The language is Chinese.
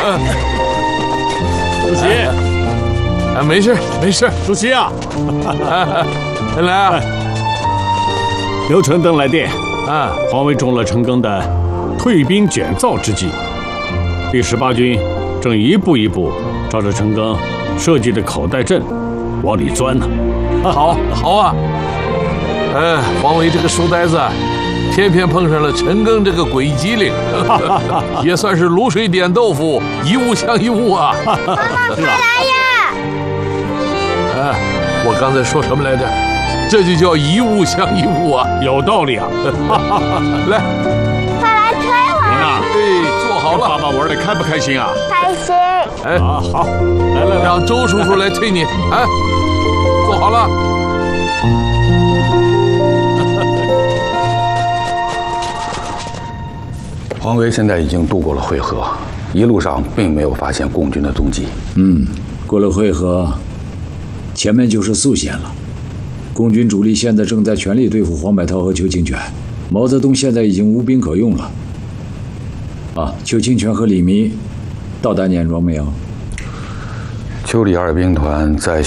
主席， 没事没事。 主席啊， 来啊， 刘承登来电， 啊， 皇位中了陈赓的退兵减灶之计，第18军正一步一步照着陈赓设计的口袋阵往里钻呢。 好啊，黄维这个书呆子，偏偏碰上了陈赓这个鬼机灵，也算是卤水点豆腐，一物降一物啊。 妈妈，快来呀！ 我刚才说什么来着？这就叫一物降一物啊， 有道理啊！ 来， 快来推我！ 您呐， 坐好了。 爸爸玩的开不开心啊？ 开心。 好，来， 让周叔叔来推你，坐好了。 黄维现在已经渡过了会河，一路上并没有发现共军的踪迹。 过了会河，前面就是宿县了。共军主力现在正在全力对付黄百韬和邱清泉，毛泽东现在已经无兵可用了。邱清泉和李弥到达碾庄没有？ 邱李二兵团在